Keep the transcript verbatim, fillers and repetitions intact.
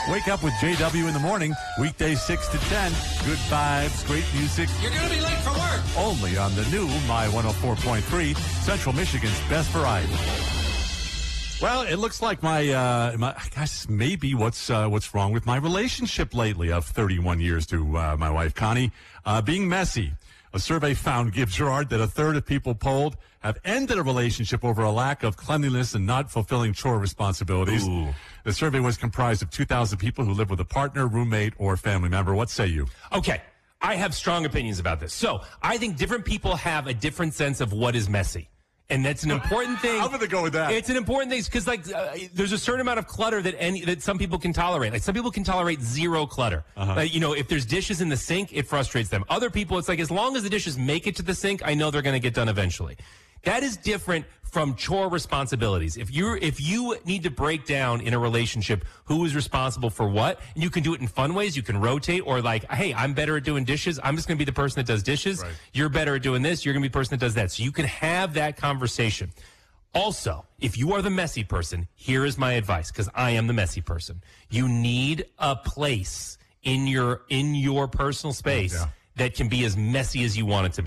Wake up with J W in the morning, weekdays six to ten. Good vibes, great music. You're going to be late for work. Only on the new My one oh four point three, Central Michigan's best variety. Well, it looks like my, uh, my I guess maybe what's uh, what's wrong with my relationship lately of thirty-one years to uh, my wife, Connie, uh, being messy. A survey found, Gibb Gerard, that a third of people polled have ended a relationship over a lack of cleanliness and not fulfilling chore responsibilities. Ooh. The survey was comprised of two thousand people who live with a partner, roommate, or family member. What say you? Okay, I have strong opinions about this. So I think different people have a different sense of what is messy. And that's an important thing. I'm going to go with that. It's an important thing because, like, uh, there's a certain amount of clutter that any that some people can tolerate. Like, some people can tolerate zero clutter. Uh-huh. Like, you know, if there's dishes in the sink, it frustrates them. Other people, it's like, as long as the dishes make it to the sink, I know they're going to get done eventually. That is different from chore responsibilities. If you're, if you need to break down in a relationship who is responsible for what, and you can do it in fun ways, you can rotate, or like, hey, I'm better at doing dishes. I'm just going to be the person that does dishes. Right. You're better at doing this. You're going to be the person that does that. So you can have that conversation. Also, if you are the messy person, here is my advice, because I am the messy person. You need a place in your, in your personal space Yeah. that can be as messy as you want it to be.